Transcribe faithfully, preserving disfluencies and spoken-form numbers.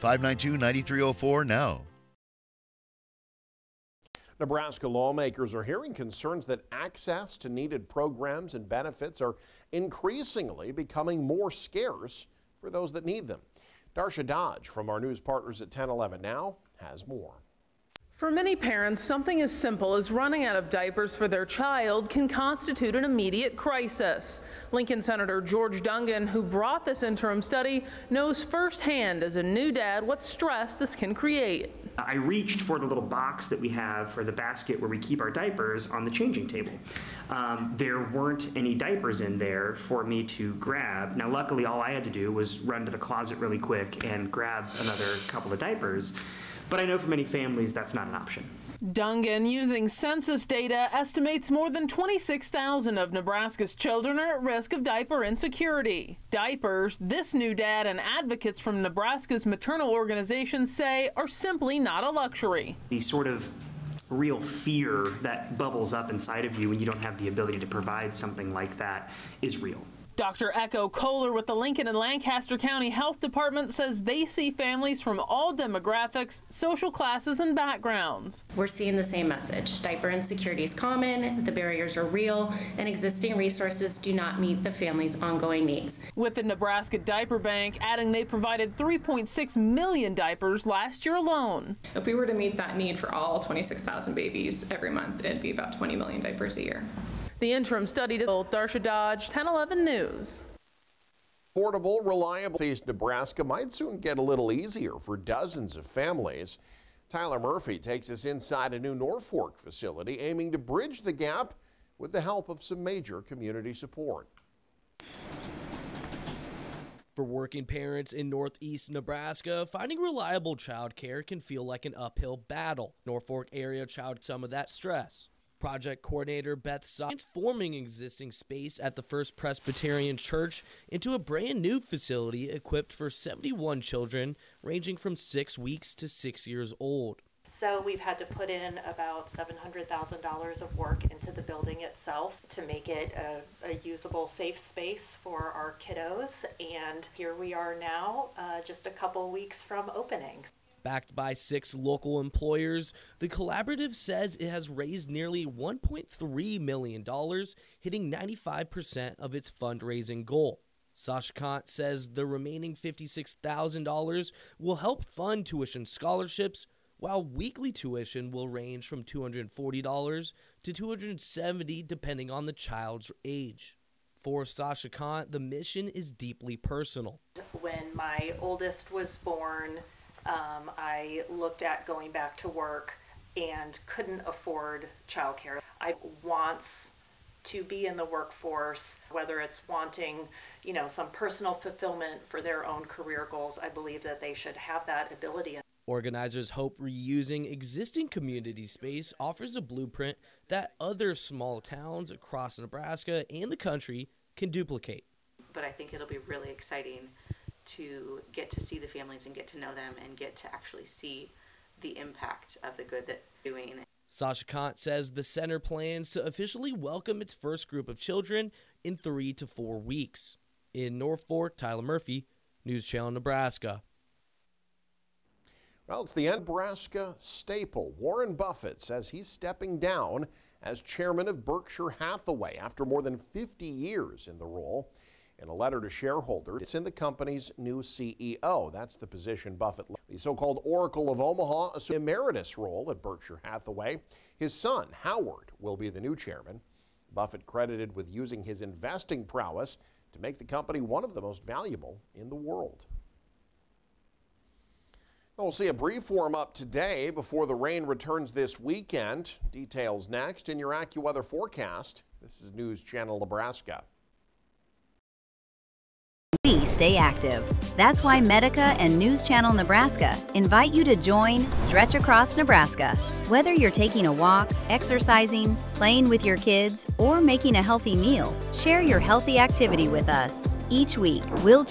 five nine two, nine three zero four now. Nebraska lawmakers are hearing concerns that access to needed programs and benefits are increasingly becoming more scarce for those that need them. Darsha Dodge from our news partners at ten eleven Now has more. For many parents, something as simple as running out of diapers for their child can constitute an immediate crisis. Lincoln Senator George Dungan, who brought this interim study, knows firsthand as a new dad what stress this can create. I reached for the little box that we have for the basket where we keep our diapers on the changing table. Um, there weren't any diapers in there for me to grab. Now, luckily, all I had to do was run to the closet really quick and grab another couple of diapers. But I know for many families that's not an option. Dungan, using census data, estimates more than twenty-six thousand of Nebraska's children are at risk of diaper insecurity. Diapers, this new dad and advocates from Nebraska's maternal organizations say, are simply not a luxury. The sort of real fear that bubbles up inside of you when you don't have the ability to provide something like that is real. Doctor Echo Kohler with the Lincoln and Lancaster County Health Department says they see families from all demographics, social classes, and backgrounds. We're seeing the same message. Diaper insecurity is common, the barriers are real, and existing resources do not meet the family's ongoing needs. With the Nebraska Diaper Bank adding they provided three point six million diapers last year alone. If we were to meet that need for all twenty-six thousand babies every month, it'd be about twenty million diapers a year. The interim study to Darsha Dodge, ten eleven News. Affordable, reliable East Nebraska might soon get a little easier for dozens of families. Tyler Murphy takes us inside a new Norfolk facility aiming to bridge the gap with the help of some major community support. For working parents in northeast Nebraska, finding reliable childcare can feel like an uphill battle. Norfolk area child some of that stress. Project coordinator Beth Saw transforming existing space at the First Presbyterian Church into a brand new facility equipped for seventy-one children ranging from six weeks to six years old. So we've had to put in about seven hundred thousand dollars of work into the building itself to make it a, a usable, safe space for our kiddos. And here we are now, uh, just a couple weeks from opening. Backed by six local employers, the collaborative says it has raised nearly one point three million dollars, hitting ninety-five percent of its fundraising goal. Sasha Kant says the remaining fifty-six thousand dollars will help fund tuition scholarships, while weekly tuition will range from two hundred forty dollars to two hundred seventy dollars depending on the child's age. For Sasha Kant, the mission is deeply personal. When my oldest was born, Um, I looked at going back to work and couldn't afford childcare. I wants to be in the workforce, whether it's wanting, you know, some personal fulfillment for their own career goals. I believe that they should have that ability. Organizers hope reusing existing community space offers a blueprint that other small towns across Nebraska and the country can duplicate. But I think it'll be really exciting to get to see the families and get to know them and get to actually see the impact of the good that they're doing. Sasha Kant says the center plans to officially welcome its first group of children in three to four weeks. In Norfolk, Tyler Murphy, News Channel Nebraska. Well, it's the Nebraska staple. Warren Buffett says he's stepping down as chairman of Berkshire Hathaway after more than fifty years in the role. In a letter to shareholders, it's in the company's new C E O. That's the position Buffett left. The so-called Oracle of Omaha assumed emeritus role at Berkshire Hathaway. His son, Howard, will be the new chairman. Buffett credited with using his investing prowess to make the company one of the most valuable in the world. We'll see a brief warm-up today before the rain returns this weekend. Details next in your AccuWeather forecast. This is News Channel Nebraska. We stay active. That's why Medica and News Channel Nebraska invite you to join Stretch Across Nebraska. Whether you're taking a walk, exercising, playing with your kids, or making a healthy meal, share your healthy activity with us. Each week, we'll